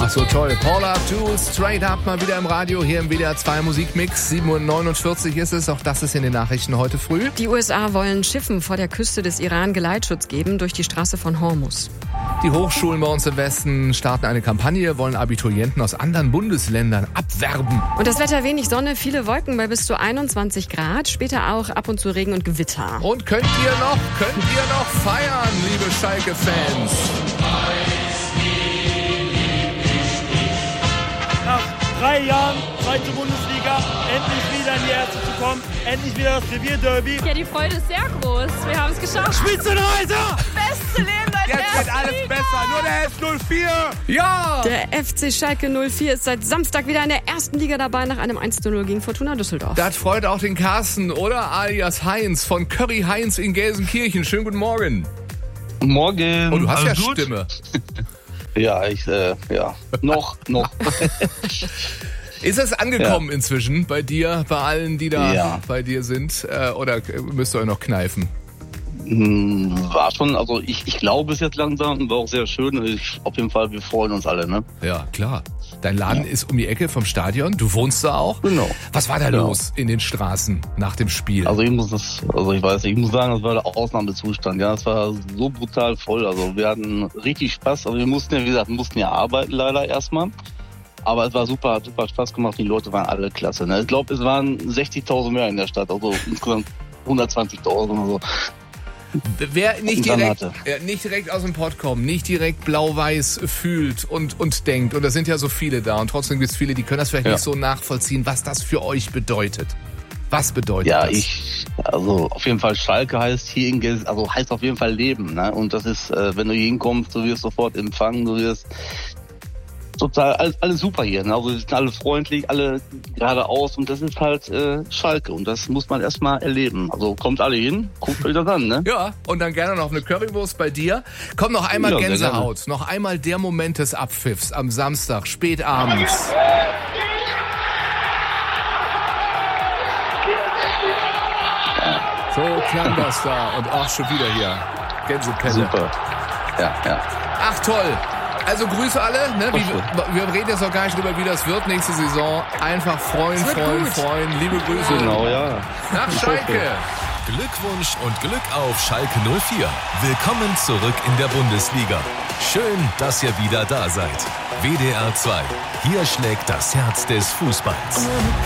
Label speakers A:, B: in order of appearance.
A: Ach so, toll. Paula Abdul, Straight Up mal wieder im Radio, hier im WDR 2 Musikmix. 7:49 ist es, auch das ist in den Nachrichten heute früh.
B: Die USA wollen Schiffen vor der Küste des Iran Geleitschutz geben durch die Straße von Hormuz.
A: Die Hochschulen bei uns im Westen starten eine Kampagne, wollen Abiturienten aus anderen Bundesländern abwerben.
B: Und das Wetter wenig Sonne, viele Wolken bei bis zu 21 Grad, später auch ab und zu Regen und Gewitter.
A: Und könnt ihr noch feiern, liebe Schalke-Fans?
C: Nach 3 Jahren, zweite Bundesliga, endlich wieder in die erste zu kommen, endlich wieder das Revierderby.
D: Ja, die Freude ist sehr groß. Wir haben es geschafft.
C: Spitzenreiter!
D: Beste Leben seit
C: Jetzt wird alles besser, nur der F04!
A: Ja!
B: Der FC Schalke 04 ist seit Samstag wieder in der ersten Liga dabei nach einem 1:0 gegen Fortuna Düsseldorf.
A: Das freut auch den Carsten, oder? Alias Heinz von Curry Heinz in Gelsenkirchen. Schönen guten Morgen.
E: Morgen.
A: Oh, du hast ja
E: Alles gut?
A: Stimme.
E: Ja, noch.
A: Ist es angekommen inzwischen bei dir, bei allen, die da bei dir sind? Oder müsst ihr euch noch kneifen?
E: War schon, also ich glaube es jetzt langsam, war auch sehr schön. Auf jeden Fall, wir freuen uns alle, ne?
A: Ja, klar. Dein Laden ist um die Ecke vom Stadion, du wohnst da auch?
E: Genau.
A: Was war da los in den Straßen nach dem Spiel?
E: Also ich muss sagen, das war der Ausnahmezustand, ja. Es war so brutal voll, also wir hatten richtig Spaß. Also wir mussten ja arbeiten leider erstmal. Aber es war super, hat super Spaß gemacht, die Leute waren alle klasse, ne? Ich glaube, es waren 60.000 mehr in der Stadt, also insgesamt 120.000 oder so.
A: Wer nicht direkt aus dem Pott kommt, nicht direkt blau-weiß fühlt und denkt, und da sind ja so viele da, und trotzdem gibt es viele, die können das vielleicht nicht so nachvollziehen, was das für euch bedeutet. Was bedeutet das?
E: Also auf jeden Fall Schalke heißt hier heißt auf jeden Fall Leben, ne? Und das ist, wenn du hier hinkommst, du wirst sofort empfangen, du wirst total, alles super hier, ne? Also die sind alle freundlich, alle geradeaus, und das ist halt Schalke, und das muss man erstmal erleben. Also kommt alle hin, guckt euch das an, ne?
A: Ja, und dann gerne noch eine Currywurst bei dir. Komm, noch einmal Gänsehaut, noch einmal der Moment des Abpfiffs am Samstag, spät abends. So klang das da, und auch schon wieder hier, Gänsepelle.
E: Super, ja.
A: Ach toll. Also Grüße alle, ne? Wir reden jetzt noch gar nicht drüber, wie das wird nächste Saison. Einfach freuen. Liebe Grüße.
E: Genau, ja.
A: Nach Schalke.
F: Glückwunsch und Glück auf Schalke 04. Willkommen zurück in der Bundesliga. Schön, dass ihr wieder da seid. WDR 2. Hier schlägt das Herz des Fußballs.